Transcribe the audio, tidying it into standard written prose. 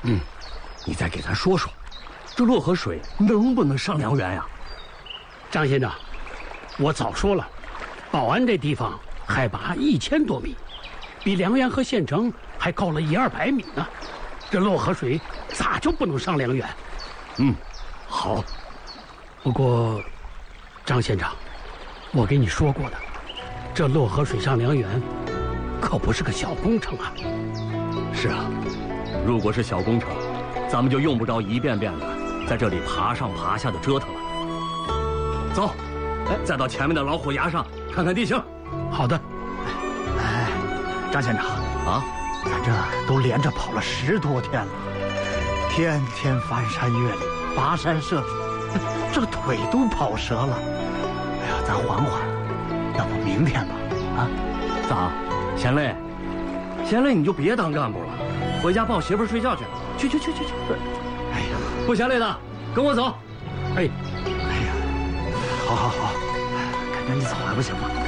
你再给咱说说，这洛河水能不能上梁园呀？ 张县长，我早说了，保安这地方海拔1000多米，比梁园和县城还高了100-200米呢。这洛河水咋就不能上梁园？ 好。 不过，张县长，我给你说过的，这洛河水上梁园可不是个小工程啊。 是啊，如果是小工程，咱们就用不着一遍遍的在这里爬上爬下的折腾了。走，再到前面的老虎崖上看看地形。 好的。 张县长啊， 咱这都连着跑了10多天了，天天翻山越岭、跋山涉水，这个腿都跑折了。哎呀，咱缓缓，要不明天吧？啊？ 咋，嫌累？嫌累你就别当干部了，回家抱媳妇睡觉去。去。 哎呀， 不嫌累的，跟我走。 哎呀，好，赶紧你走还不行吗？